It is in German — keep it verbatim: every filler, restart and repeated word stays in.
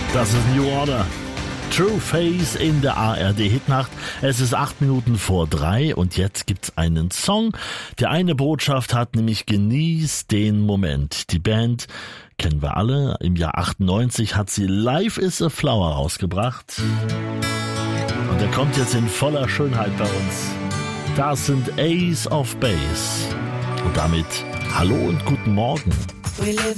Das ist New Order. True Face in der A R D-Hitnacht. Es ist acht Minuten vor drei und jetzt gibt's einen Song, der eine Botschaft hat, nämlich genieß den Moment. Die Band kennen wir alle. Im Jahr achtundneunzig hat sie Life is a Flower rausgebracht. Und der kommt jetzt in voller Schönheit bei uns. Das sind Ace of Base. Und damit hallo und guten Morgen. We live